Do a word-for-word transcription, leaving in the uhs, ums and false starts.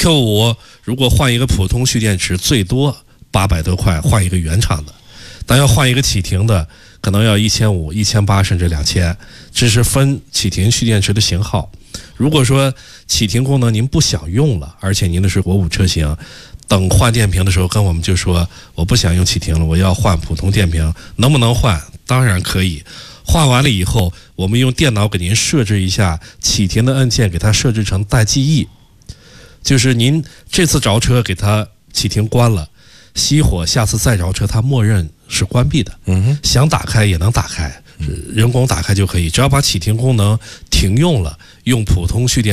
Q 五如果换一个普通蓄电池，最多八百多块换一个原厂的，但要换一个启停的，可能要一千五、一千八甚至两千，这是分启停蓄电池的型号。如果说启停功能您不想用了，而且您的是国五车型，等换电瓶的时候跟我们就说我不想用启停了，我要换普通电瓶，能不能换？当然可以。换完了以后，我们用电脑给您设置一下启停的按键，给它设置成带记忆，就是您这次着车给它启停关了，熄火，下次再着车它默认是关闭的，嗯，想打开也能打开，人工打开就可以，只要把启停功能停用了，用普通蓄电